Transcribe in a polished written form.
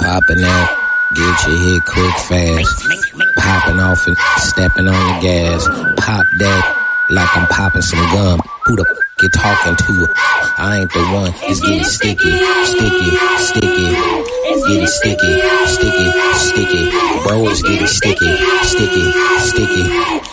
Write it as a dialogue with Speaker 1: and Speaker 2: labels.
Speaker 1: Popping out, get your hit quick fast. Popping off and stepping on the gas. Pop that like I'm popping some gum. Who the you talking to? I ain't the one. It's getting sticky, sticky, sticky. Getting sticky, sticky, sticky. Bro, it's getting sticky, sticky, sticky.